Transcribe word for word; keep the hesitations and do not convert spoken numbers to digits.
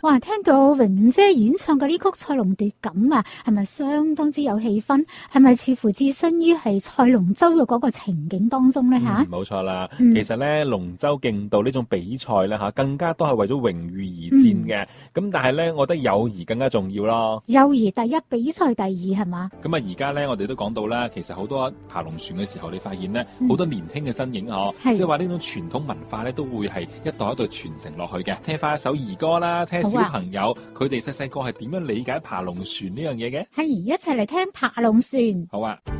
哇，聽到榮姐演唱嘅呢曲《賽龍奪錦》啊，係咪相當之有氣氛？係咪似乎置身於係賽龍舟嘅嗰個情景當中咧？吓、 嗯，冇錯啦。 嗯、 其實咧，龍舟競渡呢種比賽咧吓，更加多係為咗榮譽而戰嘅。咁、嗯、但係咧，我覺得友誼更加重要咯。 友誼第一，比賽第二，係嘛？ 咁啊，而家咧，我哋都講到啦，其實好多爬龍船嘅時候，你發現咧，好、嗯、多年輕嘅身影嗬，即係話呢種傳統文化咧，都會係一代一代傳承落去嘅。聽翻一首兒歌啦，聽小朋友佢哋細細個係點樣理解爬龍船呢樣嘢嘅？ 係，一齊嚟聽爬龍船。 好啊。